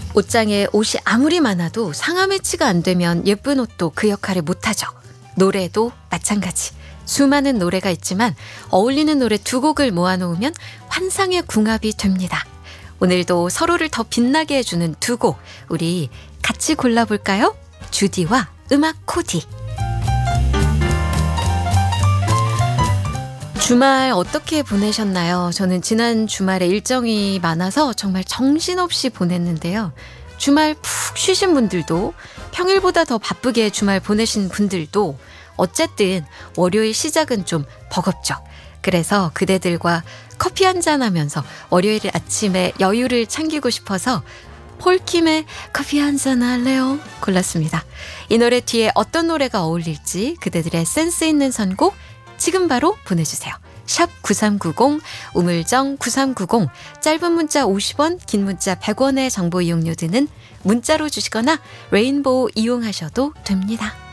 옷장에 옷이 아무리 많아도 상하 매치가 안 되면 예쁜 옷도 그 역할을 못하죠. 노래도 마찬가지. 수많은 노래가 있지만 어울리는 노래 두 곡을 모아놓으면 환상의 궁합이 됩니다. 오늘도 서로를 더 빛나게 해주는 두 곡, 우리 같이 골라볼까요? 주디와 음악 코디. 주말 어떻게 보내셨나요? 저는 지난 주말에 일정이 많아서 정말 정신없이 보냈는데요. 주말 푹 쉬신 분들도, 평일보다 더 바쁘게 주말 보내신 분들도 어쨌든 월요일 시작은 좀 버겁죠. 그래서 그대들과 커피 한잔 하면서 월요일 아침에 여유를 챙기고 싶어서 폴킴의 커피 한잔 할래요? 골랐습니다. 이 노래 뒤에 어떤 노래가 어울릴지 그대들의 센스 있는 선곡 지금 바로 보내주세요. 샵 9390, 우물정 9390, 짧은 문자 50원, 긴 문자 100원의 정보 이용료 드는 문자로 주시거나 레인보우 이용하셔도 됩니다.